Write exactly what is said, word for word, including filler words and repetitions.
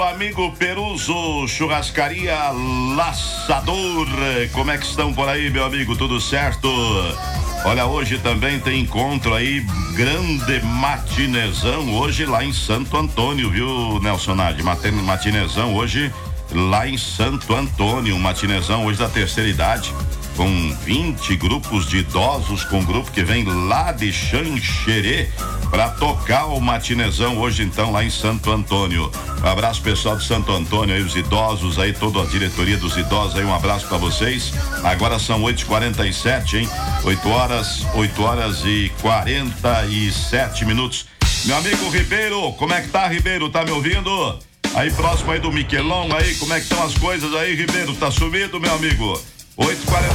amigo Peruso, churrascaria Laçador. Como é que estão por aí, meu amigo? Tudo certo? Olha, hoje também tem encontro aí, grande matinezão, hoje lá em Santo Antônio, viu, Nelson Nadi? Matinezão hoje lá em Santo Antônio, um matinezão hoje da terceira idade, com vinte grupos de idosos, com um grupo que vem lá de Xanxerê para tocar o matinezão hoje então lá em Santo Antônio. Um abraço pessoal de Santo Antônio aí, os idosos aí, toda a diretoria dos idosos aí, um abraço para vocês. Agora são oito e quarenta e sete, hein? oito horas, oito horas e quarenta e sete minutos. Meu amigo Ribeiro, como é que tá, Ribeiro? Tá me ouvindo? Aí próximo aí do Miquelão aí, como é que estão as coisas aí, Ribeiro? Tá sumido, meu amigo? oito e quarenta